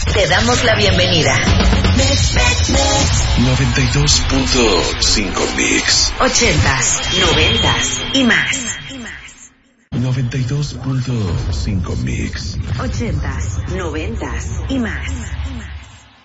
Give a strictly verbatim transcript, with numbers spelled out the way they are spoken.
Te damos la bienvenida. noventa y dos punto cinco Mix. Ochentas, noventas y más. noventa y dos punto cinco Mix. Ochentas, noventas y más.